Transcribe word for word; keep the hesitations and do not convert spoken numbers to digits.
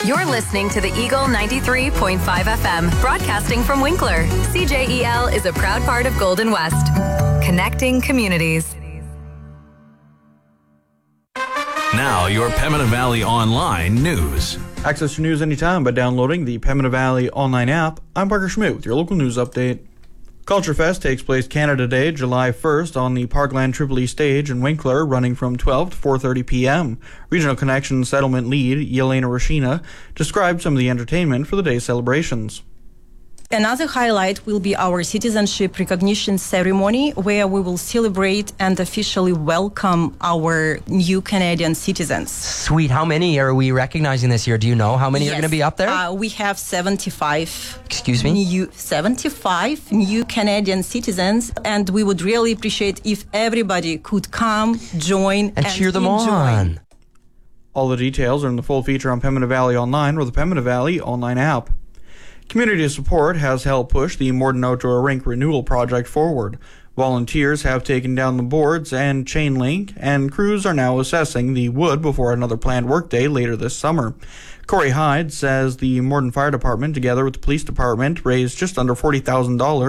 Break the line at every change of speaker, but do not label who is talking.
You're listening to the Eagle ninety-three point five F M, broadcasting from Winkler. C J E L is a proud part of Golden West, connecting communities.
Now, your Pembina Valley Online news.
Access your news anytime by downloading the Pembina Valley Online app. I'm Parker Schmidt with your local news update. Culture Fest takes place Canada Day, July first, on the Parkland Tripoli stage in Winkler, running from twelve to four thirty p.m. Regional Connection Settlement Lead Yelena Rashina described some of the entertainment for the day's celebrations.
Another highlight will be our citizenship recognition ceremony, where we will celebrate and officially welcome our new Canadian citizens.
Sweet. How many are we recognizing this year? Do you know how many
yes.
are going to be up there?
Uh, we have seventy-five.
Excuse me?
New, seventy-five new Canadian citizens, and we would really appreciate if everybody could come, join, and,
and cheer them
enjoy.
on.
All the details are in the full feature on Pembina Valley Online or the Pembina Valley Online app. Community support has helped push the Morden Outdoor Rink renewal project forward. Volunteers have taken down the boards and chain link, and crews are now assessing the wood before another planned workday later this summer. Corey Hyde says the Morden Fire Department, together with the police department, raised just under forty thousand dollars